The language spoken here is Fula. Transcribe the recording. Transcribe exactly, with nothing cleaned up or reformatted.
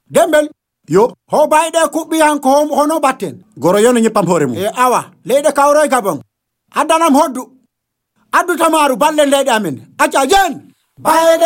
Dembel. Yo. Ho bayde kuɓɓi hanko hono batten. Goro yono ñeppam hoore mum. E awa leyɗe kawroy gabon. Addanam hoddu. Addu tamaru balle leyɗe amen. Acca jen. Bayde